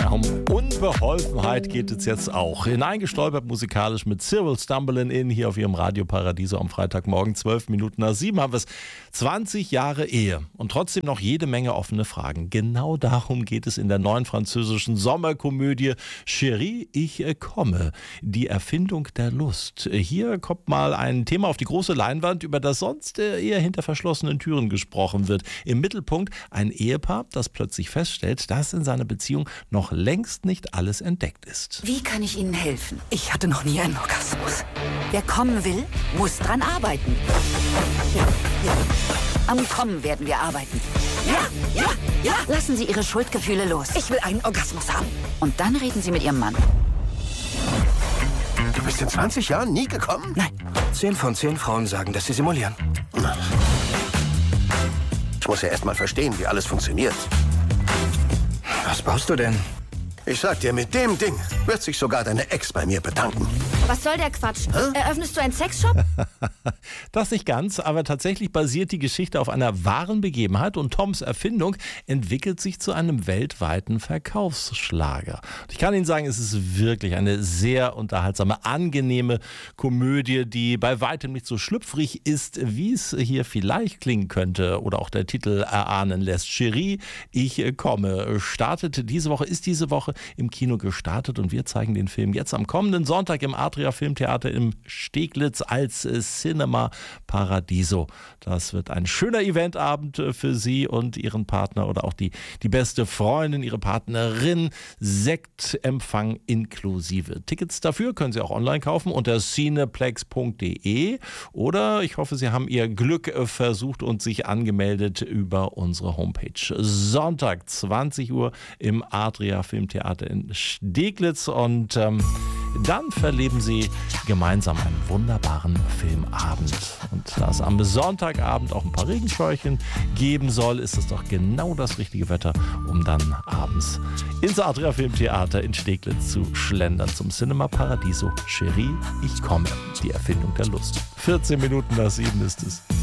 Ja, um Unbeholfenheit geht es jetzt auch. Hineingestolpert musikalisch mit Cyril Stumbling In hier auf ihrem Radio Paradiso am Freitagmorgen, 7:12 haben wir es. 20 Jahre Ehe und trotzdem noch jede Menge offene Fragen. Genau darum geht es in der neuen französischen Sommerkomödie Chérie, ich komme. Die Erfindung der Lust. Hier kommt mal ein Thema auf die große Leinwand, über das sonst eher hinter verschlossenen Türen gesprochen wird. Im Mittelpunkt ein Ehepaar, das plötzlich feststellt, dass in seiner Beziehung noch längst nicht alles entdeckt ist. Wie kann ich Ihnen helfen? Ich hatte noch nie einen Orgasmus. Wer kommen will, muss dran arbeiten. Am Kommen werden wir arbeiten. Ja. Lassen Sie Ihre Schuldgefühle los. Ich will einen Orgasmus haben. Und dann reden Sie mit Ihrem Mann. Du bist in 20 Jahren nie gekommen? Nein. 10 von 10 Frauen sagen, dass sie simulieren. Ich muss ja erst mal verstehen, wie alles funktioniert. Was baust du denn? Ich sag dir, mit dem Ding wird sich sogar deine Ex bei mir bedanken. Was soll der Quatsch? Eröffnest du einen Sexshop? Das nicht ganz, aber tatsächlich basiert die Geschichte auf einer wahren Begebenheit und Toms Erfindung entwickelt sich zu einem weltweiten Verkaufsschlager. Und ich kann Ihnen sagen, es ist wirklich eine sehr unterhaltsame, angenehme Komödie, die bei weitem nicht so schlüpfrig ist, wie es hier vielleicht klingen könnte oder auch der Titel erahnen lässt. Chérie, ich komme. Ist diese Woche im Kino gestartet und wir zeigen den Film jetzt am kommenden Sonntag im Adria Filmtheater in Steglitz als Cinema Paradiso. Das wird ein schöner Eventabend für Sie und Ihren Partner oder auch die beste Freundin, Ihre Partnerin. Sektempfang inklusive. Tickets dafür können Sie auch online kaufen unter cineplex.de oder ich hoffe, Sie haben Ihr Glück versucht und sich angemeldet über unsere Homepage. Sonntag 20 Uhr im Adria Filmtheater in Steglitz und dann verleben Sie gemeinsam einen wunderbaren Filmabend. Und da es am Sonntagabend auch ein paar Regenscheuchen geben soll, ist es doch genau das richtige Wetter, um dann abends ins Adria Filmtheater in Steglitz zu schlendern zum Cinema Paradiso. Chérie, ich komme. Die Erfindung der Lust. 14:07 ist es.